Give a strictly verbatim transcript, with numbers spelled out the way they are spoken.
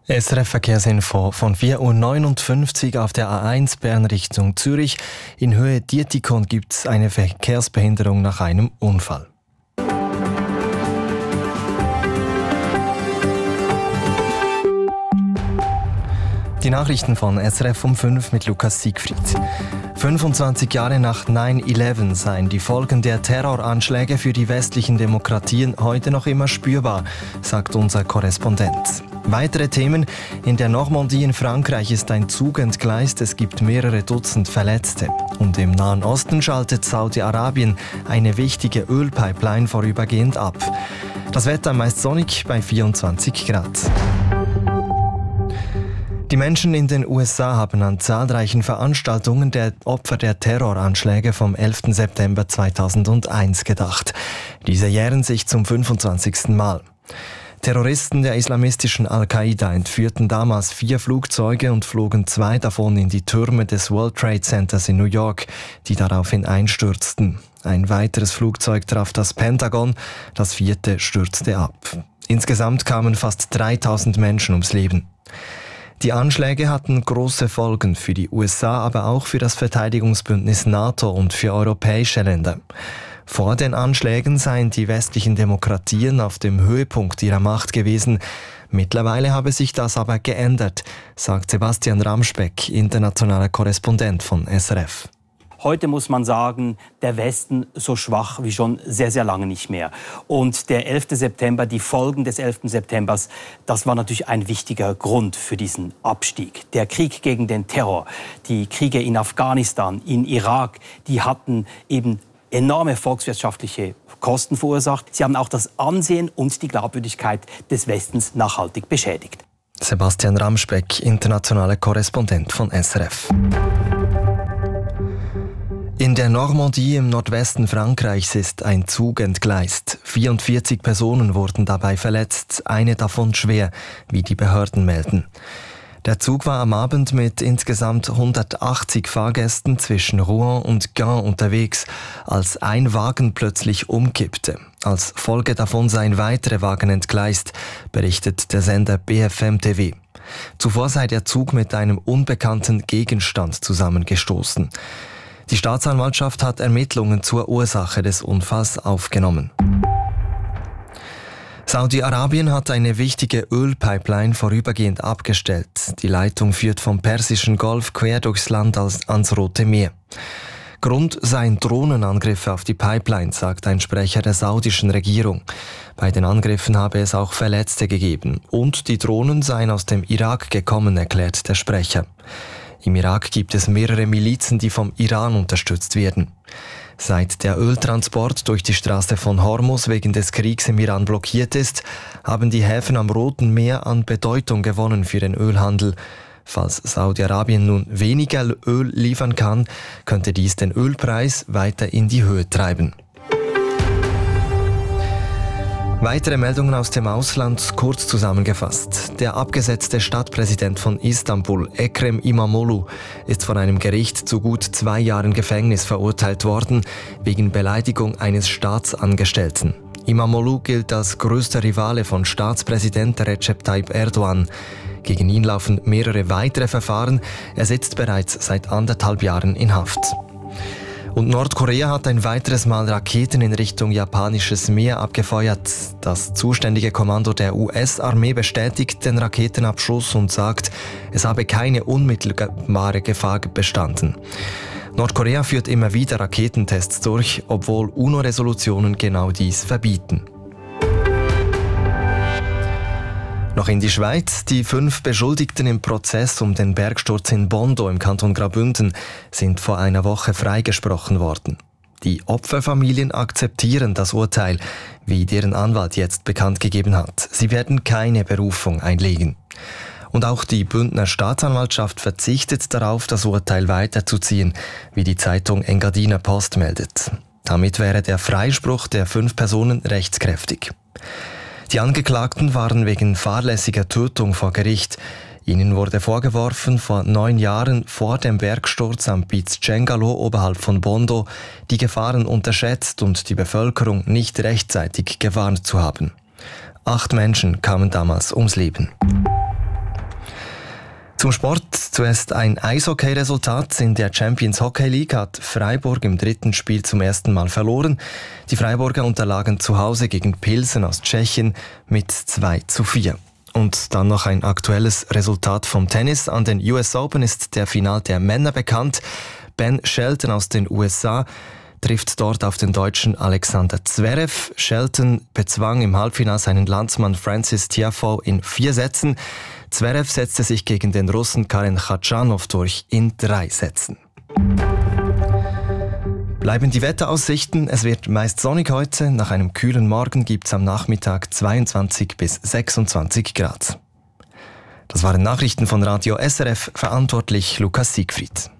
S R F-Verkehrsinfo von vier Uhr neunundfünfzig auf der A eins Bern Richtung Zürich. In Höhe Dietikon gibt es eine Verkehrsbehinderung nach einem Unfall. Die Nachrichten von S R F um fünf mit Lukas Siegfried. fünfundzwanzig Jahre nach neun elf seien die Folgen der Terroranschläge für die westlichen Demokratien heute noch immer spürbar, sagt unser Korrespondent. Weitere Themen: In der Normandie in Frankreich ist ein Zug entgleist, es gibt mehrere Dutzend Verletzte. Und im Nahen Osten schaltet Saudi-Arabien eine wichtige Ölpipeline vorübergehend ab. Das Wetter meist sonnig bei vierundzwanzig Grad. Die Menschen in den U S A haben an zahlreichen Veranstaltungen der Opfer der Terroranschläge vom elften September zweitausendeins gedacht. Diese jähren sich zum fünfundzwanzigsten Mal. Terroristen der islamistischen Al-Qaida entführten damals vier Flugzeuge und flogen zwei davon in die Türme des World Trade Centers in New York, die daraufhin einstürzten. Ein weiteres Flugzeug traf das Pentagon, das vierte stürzte ab. Insgesamt kamen fast dreitausend Menschen ums Leben. Die Anschläge hatten große Folgen für die U S A, aber auch für das Verteidigungsbündnis NATO und für europäische Länder. Vor den Anschlägen seien die westlichen Demokratien auf dem Höhepunkt ihrer Macht gewesen. Mittlerweile habe sich das aber geändert, sagt Sebastian Ramspeck, internationaler Korrespondent von S R F. Heute muss man sagen, der Westen so schwach wie schon sehr, sehr lange nicht mehr. Und der elfte September, die Folgen des elften Septembers, das war natürlich ein wichtiger Grund für diesen Abstieg. Der Krieg gegen den Terror, die Kriege in Afghanistan, in Irak, die hatten eben enorme volkswirtschaftliche Kosten verursacht. Sie haben auch das Ansehen und die Glaubwürdigkeit des Westens nachhaltig beschädigt. Sebastian Ramspeck, internationaler Korrespondent von S R F. In der Normandie im Nordwesten Frankreichs ist ein Zug entgleist. vierundvierzig Personen wurden dabei verletzt, eine davon schwer, wie die Behörden melden. Der Zug war am Abend mit insgesamt hundertachtzig Fahrgästen zwischen Rouen und Gand unterwegs, als ein Wagen plötzlich umkippte. Als Folge davon seien weitere Wagen entgleist, berichtet der Sender B F M T V. Zuvor sei der Zug mit einem unbekannten Gegenstand zusammengestoßen. Die Staatsanwaltschaft hat Ermittlungen zur Ursache des Unfalls aufgenommen. Saudi-Arabien hat eine wichtige Ölpipeline vorübergehend abgestellt. Die Leitung führt vom Persischen Golf quer durchs Land ans Rote Meer. Grund seien Drohnenangriffe auf die Pipeline, sagt ein Sprecher der saudischen Regierung. Bei den Angriffen habe es auch Verletzte gegeben. Und die Drohnen seien aus dem Irak gekommen, erklärt der Sprecher. Im Irak gibt es mehrere Milizen, die vom Iran unterstützt werden. Seit der Öltransport durch die Straße von Hormuz wegen des Kriegs im Iran blockiert ist, haben die Häfen am Roten Meer an Bedeutung gewonnen für den Ölhandel. Falls Saudi-Arabien nun weniger Öl liefern kann, könnte dies den Ölpreis weiter in die Höhe treiben. Weitere Meldungen aus dem Ausland, kurz zusammengefasst. Der abgesetzte Stadtpräsident von Istanbul, Ekrem İmamoğlu, ist von einem Gericht zu gut zwei Jahren Gefängnis verurteilt worden, wegen Beleidigung eines Staatsangestellten. İmamoğlu gilt als größter Rivale von Staatspräsident Recep Tayyip Erdogan. Gegen ihn laufen mehrere weitere Verfahren. Er sitzt bereits seit anderthalb Jahren in Haft. Und Nordkorea hat ein weiteres Mal Raketen in Richtung japanisches Meer abgefeuert. Das zuständige Kommando der U S-Armee bestätigt den Raketenabschuss und sagt, es habe keine unmittelbare Gefahr bestanden. Nordkorea führt immer wieder Raketentests durch, obwohl UNO-Resolutionen genau dies verbieten. Noch in die Schweiz. Die fünf Beschuldigten im Prozess um den Bergsturz in Bondo im Kanton Graubünden sind vor einer Woche freigesprochen worden. Die Opferfamilien akzeptieren das Urteil, wie deren Anwalt jetzt bekannt gegeben hat. Sie werden keine Berufung einlegen. Und auch die Bündner Staatsanwaltschaft verzichtet darauf, das Urteil weiterzuziehen, wie die Zeitung Engadiner Post meldet. Damit wäre der Freispruch der fünf Personen rechtskräftig. Die Angeklagten waren wegen fahrlässiger Tötung vor Gericht. Ihnen wurde vorgeworfen, vor neun Jahren vor dem Bergsturz am Piz Cengalo oberhalb von Bondo die Gefahren unterschätzt und die Bevölkerung nicht rechtzeitig gewarnt zu haben. Acht Menschen kamen damals ums Leben. Zum Sport zuerst ein Eishockey-Resultat. In der Champions Hockey League hat Freiburg im dritten Spiel zum ersten Mal verloren. Die Freiburger unterlagen zu Hause gegen Pilsen aus Tschechien mit zwei zu vier. Und dann noch ein aktuelles Resultat vom Tennis. An den U S Open ist der Final der Männer bekannt. Ben Shelton aus den U S A trifft dort auf den Deutschen Alexander Zverev. Shelton bezwang im Halbfinale seinen Landsmann Francis Tiafoe in vier Sätzen. Zverev setzte sich gegen den Russen Karen Khachanov durch in drei Sätzen. Bleiben die Wetteraussichten. Es wird meist sonnig heute. Nach einem kühlen Morgen gibt es am Nachmittag zweiundzwanzig bis sechsundzwanzig Grad. Das waren Nachrichten von Radio S R F, verantwortlich Lukas Siegfried.